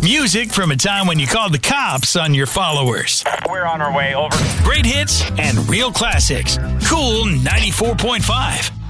Music from a time when you called the cops on your followers. We're on our way, over. Great hits and real classics. Cool 94.5.